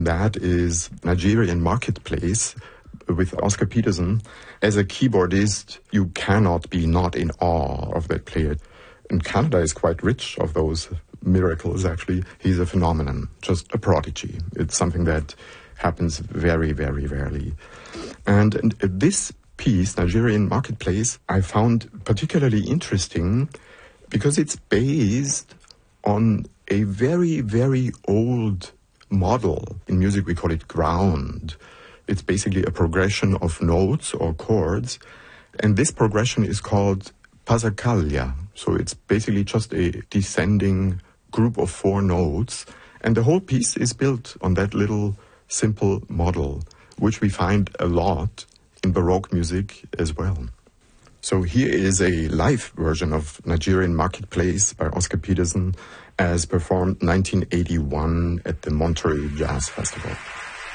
That is Nigerian Marketplace with Oscar Peterson. As a keyboardist, you cannot be not in awe of that player. And Canada is quite rich of those miracles, actually. He's a phenomenon, just a prodigy. It's something that happens very, very rarely. And this piece, Nigerian Marketplace, I found particularly interesting because it's based on a very, very old model. In music, we call it ground. It's basically a progression of notes or chords. And this progression is called passacaglia. So it's basically just a descending group of 4 notes. And the whole piece is built on that little simple model, which we find a lot in Baroque music as well. So here is a live version of Nigerian Marketplace by Oscar Peterson as performed 1981 at the Monterey Jazz Festival.